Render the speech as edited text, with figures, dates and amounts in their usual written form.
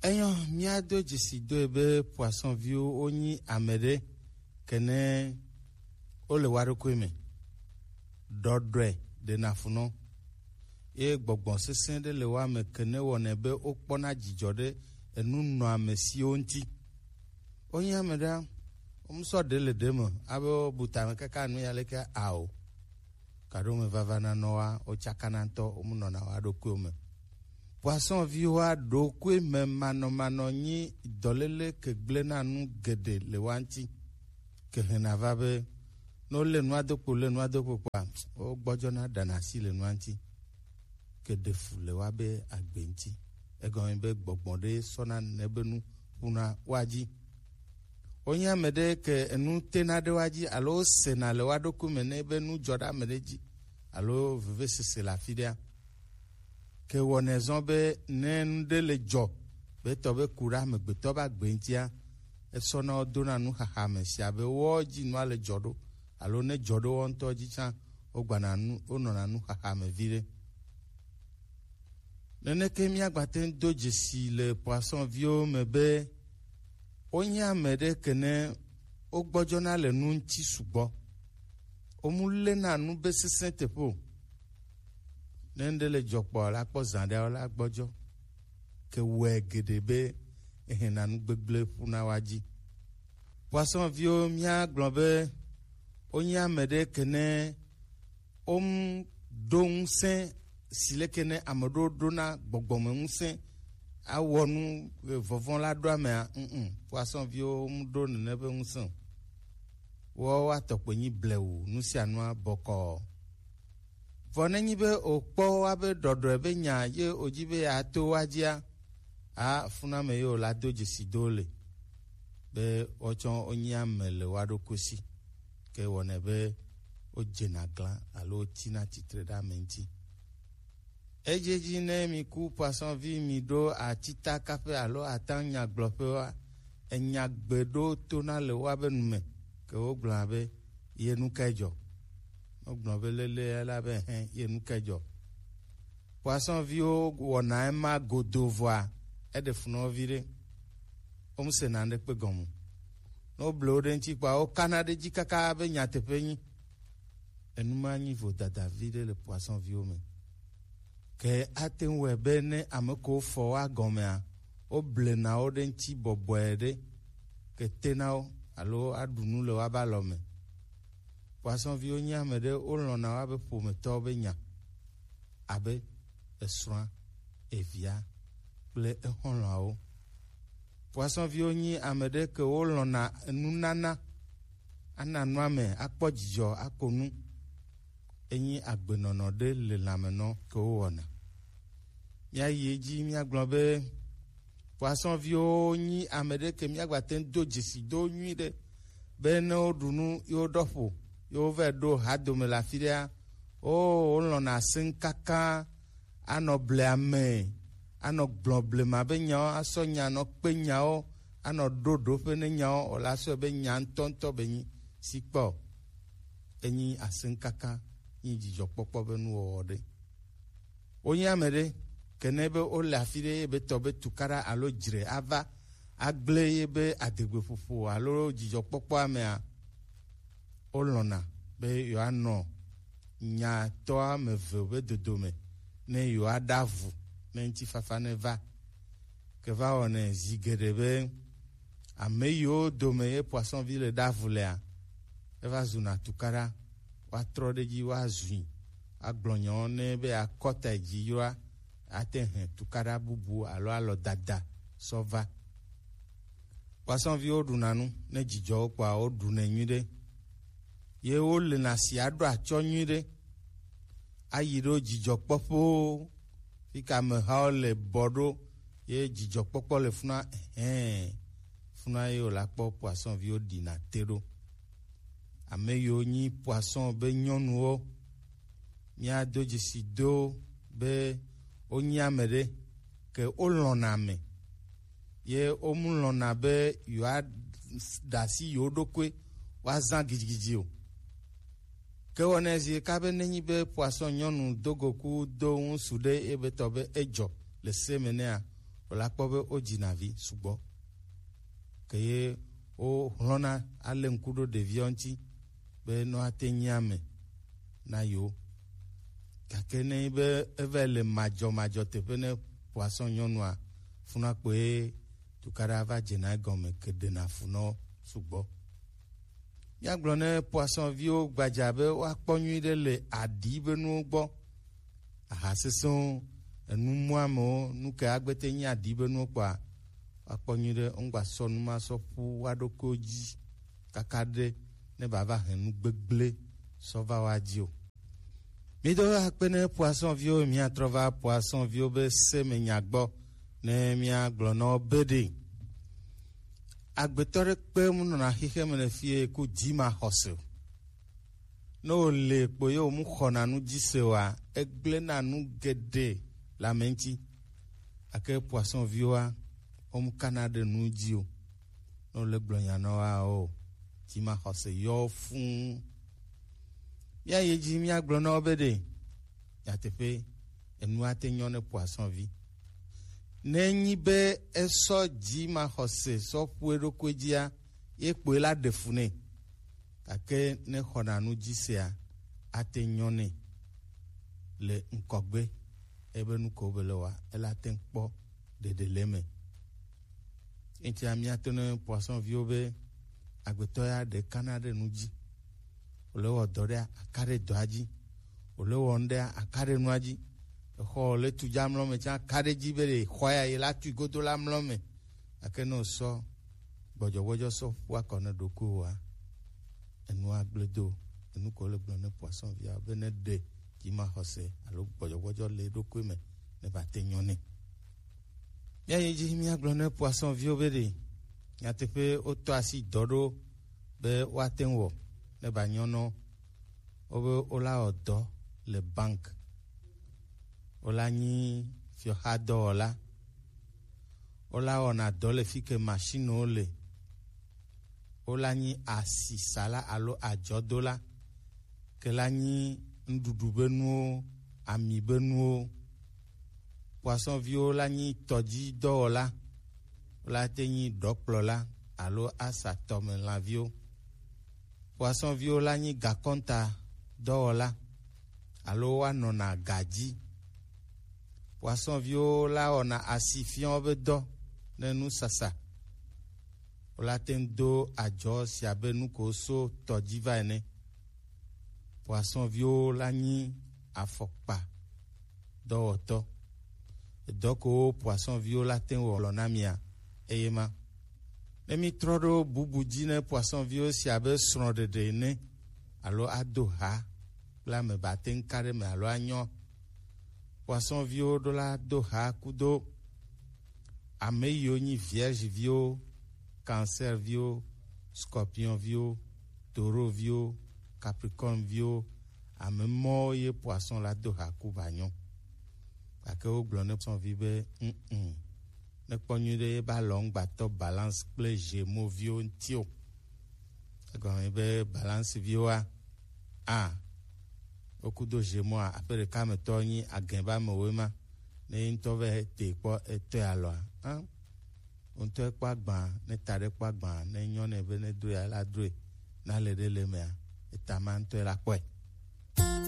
Eyon miado jesido ebe poisson vieux oni amede kene ole warukweme dodre de nafuno e gbogbon sesen de le wa me kene wona be okpona jijode enu no amesi onti oni ameda omso de le demo abo butame kaka nu yale ka ao kado me vavana noa o chakananto omuno na wa dokume poisson viwa dokwe me mano nyi dolele ke glena nu gede le wanti ke henava be no le noa doko pa o gbojona danasi le wanti ke defu le wa be agbenti egon be gbogbonde sona nebenu una waji onya mede ke enu tenade waji alo sena le wa dokume ne be nu joda medeji alo vive se la fidia ke wonezon be nen de le jo be to be kura me gbe to ba gbentia e sona odona nu haha me sia be woji nu ale jodo alo ne jodo won to ji chan ogbana nu onona nu haha me vire nene ke mi agbaten doje si le poisson vieux me be onya me de kene ogbojona le nu nti sugbo omule na nu be sesente po nendele jokpo la po zande la gbojo ke wegedebe ehena nu gbegble funa waji poisson vieux mia glombe onya mede kene don sen sile kene amodo dona gbogbome nsen awonu vovon la do me poisson vieux do ne be nsen wo wa topenyi blewu nu si anu boko vonenyi be okpo wa be dodo be nya ye ojibe ya to wajia a funa me yo la doje sidole be ochon onya mele wado kosi ke wona be ojena glan alo tina titre da menti ejeji ne mi ku poisson vi mi do a tita kafe alo atanya glope wa enya gbedo to na le wa be nume ke o glan be ye nu kejo ogno belele la be ye nu kejo poisson vieux wona ema godovoi e de funo vire se nande pe gomu no blode nti pa o canada ji kaka be nyate penyi enuma nyi vo dada vire le poisson vieux me ke aten we bene ameko fo agomea o blena o de nti boboede ke tenao alo adunu le wa balome poisson vieux nya me de olona wa be po me to be nya abe esran evia ple ehonlao poisson vieux nyi amede ke olona nunana ananua me akpojijo akonu enyi agbenono de le lameno ke wona ya yeji mi aglobe poisson vieux nyi amede ke mi agbaten doje si do nyi de beno dunu yo dofo yo ve do hado me la filia o lona sin kaka ano blame ano globle ma be nya aso nya no pe nya o ano dodo fe ne nya o la so be nya ntonto be yin sipo enyi asin kaka yin jijo popo be nu o de onye amere kenebe o la filia be to be tukara alo jire ava agble be adegbe fufu alo jijo popo amea olona be yo ano nya to ame ve dodome ne yo adavu ne nti fafa ne va ke va one zigedebe ame yo dome e poisson ville davulea e va zuna tukara wa trodeji wa zui aglonyo ne be akota ji yo aten tukara bubu alo dada sova poisson vie odunanu ne jijo kwa odune nyide ye o le na si ado achonyire ayiro jijo popo fika me ha le bodo ye jijo popo le funa ye la po poisson vieux dinatero ame yo nyi poisson be nyonu o mi ado jesi do be onyi amede ke olona me ye omulona be yo dasi yo dokwe wa zan gijigiji o ke wonezi kabe nenyi be poisson nyonu dogoku do un sude ebe tobe ejo le semenea la kpɔ be wo dzina vi sugbɔ ke ye wo hlɔna ale ŋku ɖo ɖeviawo ŋuti be no ate nyi ame na yewo gake ne be eve le madzɔmadzɔ teƒe ne poisson nyɔnua funua kpoe tukaɖa va dzena egɔme ke ɖena funɔ sugbɔ. Míagblɔ ne poisson viwo gbadza be woakpɔ nyui ɖe le aɖi be nuwo gbɔ ahasesẽwo enumuamewo nu ke agbete nyi aɖi be nuwo kpɔa woakpɔ nyui ɖe ŋgbasɔ numasɔ ƒu woaɖokuiwo dzi kaka ɖe ne bava he nu gbegblẽ sɔ va woa dzi o. Mi do akpe ne poisson viwo miatrɔ va poisson viwo be semenya gbɔ ne miagblɔ na wo be ɖe agbetɔ ɖe kpe mu nɔna xixeme le fie ku dzima xɔse o. Ne wòle kpo ye wòmu xɔna nu dzi se oa egblẽna nu geɖe le ame ŋuti gake poisson viwoa womu kana ɖe nu dzi o. Ne wòle gblɔ nya na woa o dzima xɔse yɔ fũu. Mía yi dzi míagblɔ na wo be ɖe nyateƒe enua te nyɔ ne poisson vi. Nenyi be esɔ dzima xɔse sɔ ƒu eɖokui dzia ye kpoe la ɖe fu nɛ gake ne xɔna nu dzi sea ate nyɔ nɛ le ŋkɔgbe ebe nu ko be le wa ela te kpɔ ɖeɖe le me. Eŋutia míato ne poisson viwo be agbetɔ ya ɖe kana ɖe nu dzi wòle wɔ dɔ ɖe aka ɖe dɔa dzi wòle wɔ nu ɖe aka ɖe nua dzi exɔ le tu dza mlɔ me tsã aka ɖe dzi be ɖe xɔ ya ye la tui godo la mlɔ me gake ne wòsɔ gbɔdzɔgbɔdzɔ sɔ ƒu akɔ ne ɖokuiwoa enua gblẽ do enu ko le gblɔ ne poisson via be ne ɖe dzimaxɔse alo gbɔdzɔgbɔdzɔ le ɖokui me ne va te nyɔ nɛ. Míayi dzi míagblɔ ne poisson viwo be ɖe nyateƒe wotɔ asi dɔ ɖo be woate ŋu wɔ ne ba nyɔ nɔ wobe wola wɔ dɔ le bank wola nyi fiɔxadɔwɔla wola wɔna dɔ le fi ke machines le wola nyi asisala alo adzɔdola ke la nyi nuɖuɖu be nuwo ami be nuwo. Poisson viwo la nyi tɔdzi dɔwɔla wola te nyi ɖɔkplɔla alo asatɔmelãviwo. Poisson viwo la nyi gakɔnta dɔwɔla alo woanɔna gadzi. Poisson viwo la wɔna asi fiɔ be dɔ ne nusasa wola te do adzɔ sia be nu ko so tɔdzi va ene. Poisson viwo la nyi afɔkpa dɔwɔtɔ. Dɔ ko poisson viwo la te wɔ na mia eye ma. Ne mi trɔ ɖo bubu dzi ne poisson viwo sia be srɔ̃ɖeɖe ene alo ado ha kple ame ba te ŋka ɖe me alo anyɔ. Poisson viwo ɖo la do ha kudo ame yiwo nyi vierge viwo, cancer viwo, scorpion viwo, taureau viwo, capricorne viwo, ame mɔwo ye poisson la do ha ku ba nyɔ. Gake wo gblɔ ne poisson vi be ne kpɔ nyui ɖe ba lɔ ŋgbatɔ balance kple gémeaux viwo ŋuti o. Egɔme be balance viwoa wokudo gémeaux aƒe ɖeka me tɔ nyi agẽ ba me woe ma ne ŋutɔ ve te kpɔ etɔe alɔa ŋutɔ kpɔ agbã ne ta ɖe kpɔ agbã ne nyɔ nɛ be ne droe la droe na le ɖe le mea eta ma ŋutɔ la kpɔe.